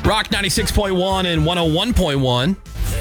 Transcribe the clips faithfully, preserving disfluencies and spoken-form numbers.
Rock ninety-six point one and one oh one point one.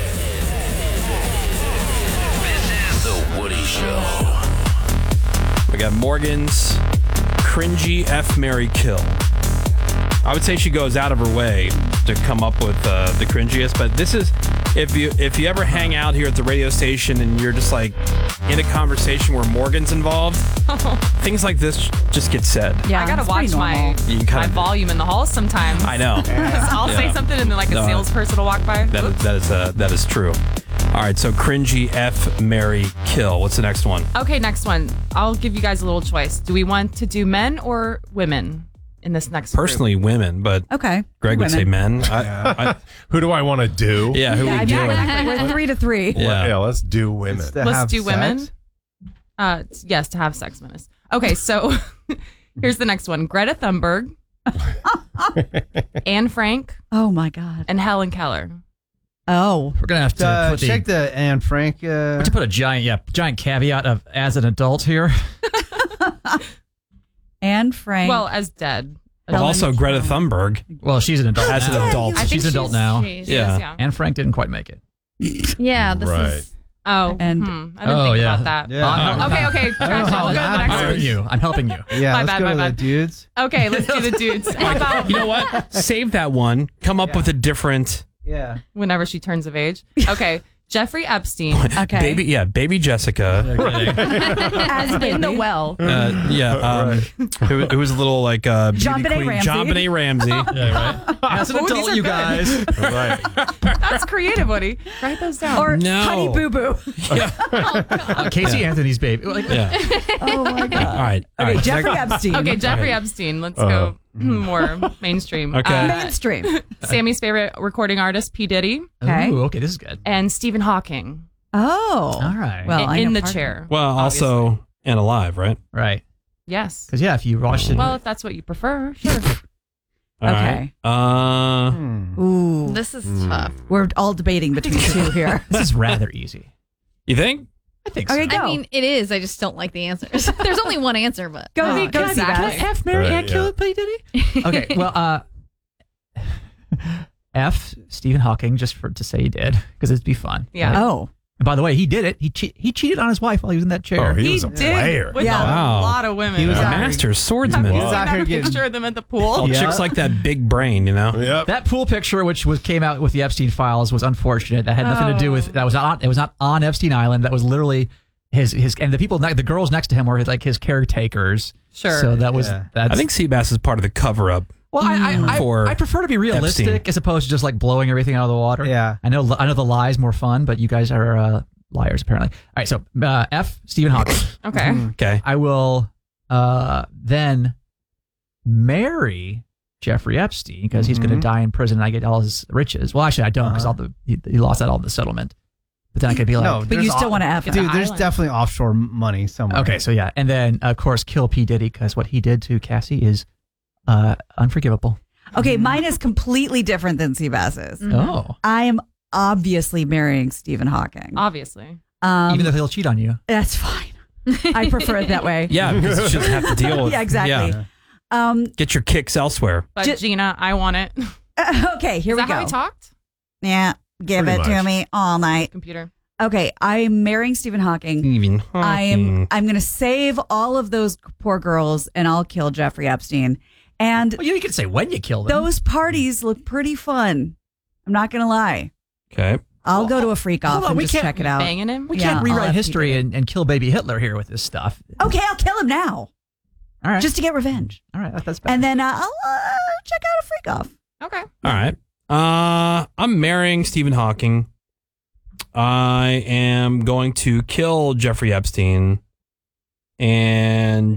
The Woody Show. We got Morgan's cringy F, Marry, Kill. I would say she goes out of her way to come up with uh, the cringiest, but this is, if you if you ever hang out here at the radio station and you're just like in a conversation where Morgan's involved, things like this just get said. Yeah, I gotta watch my You my kinda- volume in the hall sometimes. I know. I'll say Yeah. something and then like a No, salesperson will walk by. That is, that is uh, that is true. All right, so cringy F, Marry, Kill. What's the next one? Okay, next one. I'll give you guys a little choice. Do we want to do men or women in this next group? Personally, women, but Okay. Greg would Women. say men. I, I, Who do I want to do? yeah, who Yeah, we do? exactly. We're three to three. Yeah. Yeah, let's do women. It's to Let's have do women. sex? Uh, t- yes, to have sex menace. Okay, so here's the next one: Greta Thunberg, Anne Frank, Oh my God. and Helen Keller. Oh. We're gonna have to Uh, put the, check the Anne Frank. we Uh, have to put a giant, yeah, giant caveat of as an adult here. Anne Frank. Well, as dead. Well, also Greta Thunberg. Well, she's an adult. As an now. adult. I think she's an adult now. She is, Yeah. yeah. Anne Frank didn't quite make it. Yeah, this Right. is. Oh, And- hmm, I didn't Oh, think yeah. about that. yeah. Uh, Okay, okay. I don't know Trash, how we'll go to the that next I'm one. helping you. I'm helping you. yeah, My let's bad, go my to the bad. dudes. Okay, let's do the dudes. How about You know what? Save that one. Come up Yeah. with a different Yeah. whenever she turns of age? Okay, Jeffrey Epstein. Okay. baby. Yeah, baby Jessica. As In the baby. well. Uh, yeah, um, who, who was a little like uh, beauty JonBenet queen. Ramsey. JonBenet Ramsey. Yeah, right. As an Ooh, these adult, are you good. guys. Right. That's creative, Woody. Write those down. Or No. Honey Boo Boo. Uh, Casey Anthony's baby. Like, Yeah. Oh my God. All right. All Okay, right. Jeffrey Epstein. okay, Jeffrey Okay. Epstein. Let's Uh, go more mainstream. Okay. Uh, Mainstream. Sammy's favorite recording artist, P. Diddy, Okay. Ooh, okay, this is good. and Stephen Hawking. Oh. All right. Well, in I in know the part of chair. Well, obviously. also and alive, right? Right. Yes. Because, yeah, if you watched it. Well, if that's what you prefer, sure. All Okay. right. Uh, Hmm. Ooh. This is tough. We're all debating between two here. this is rather easy. you think? I think so. Okay, go. I mean, it is. I just don't like the answers. There's only one answer, but Go, Oh, see, go see exactly. that. F, Mary, Right, and kill yeah. it, P. Diddy? Okay, well, uh, F, Stephen Hawking, just for to say he did, because it'd be fun. Yeah. Right? Oh. And by the way, he did it. He che- he cheated on his wife while he was in that chair. Oh, he, He was a did player. with Yeah. a Wow. lot of women. He was A out here- master swordsman. He was I out have here a getting. picture of them at the pool. All Yeah. chicks like that big brain, you know? Yep. That pool picture, which was came out with the Epstein files, was unfortunate. That had nothing to do with that. Was not. It was not on Epstein Island. That was literally his his and the people, ne- the girls next to him were like his caretakers. Sure. So that was. Yeah. That's, I think Seabass is part of the cover up. Well, I I, For I I prefer to be realistic Epstein. as opposed to just like blowing everything out of the water. Yeah. I know. I know the lie's more fun, but you guys are uh, liars apparently. All right. So uh, F, Stephen Hawking. Okay. Okay. I will uh, then marry Jeffrey Epstein because he's going Mhm. to die in prison and I get all his riches. Well, actually, I don't because Uh-huh. all the he, he lost out all the settlement. But then I could be like, No, But there's you still off- want to F Dude, it. there's Island. definitely offshore m- money somewhere. okay, so yeah, and then of course kill P Diddy because what he did to Cassie is uh, unforgivable. Okay, mine is completely different than Seabass's. Oh, I am obviously marrying Stephen Hawking. Obviously. Um, even though he'll cheat on you. that's fine. I prefer it that way. Yeah, because you shouldn't have to deal with Yeah, exactly. Yeah. Um, Get your kicks elsewhere. But Ju- Gina, I want it. Is okay, here we that go. how we talked? Yeah, give Pretty it to much. me all night. Computer. Okay, I'm marrying Stephen Hawking. Even I am. I'm going to save all of those poor girls, and I'll kill Jeffrey Epstein. And Well, you can say when you kill them. those parties look pretty fun. I'm not going to lie. Okay. I'll go to a freak off hold on, and we just can't- check it out. Banging him? we Yeah, can't I'll rewrite have history P. and, and kill baby Hitler here with this stuff. Okay, I'll kill him now, All right, just to get revenge. all right, that- that's better. And then uh, I'll uh, check out a freak off. Okay. All right. Uh, I'm marrying Stephen Hawking. I am going to kill Jeffrey Epstein. And